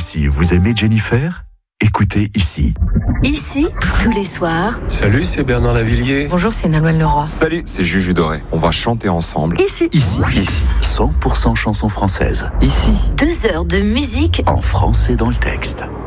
aussi, vous aimez Jennifer ? Écoutez ici. Ici, tous les soirs. Salut, c'est Bernard Lavillier. Bonjour, c'est Nolwenn Leroy. Salut, c'est Juju Doré. On va chanter ensemble. Ici. 100% chansons françaises. Ici. 2 heures de musique en français dans le texte.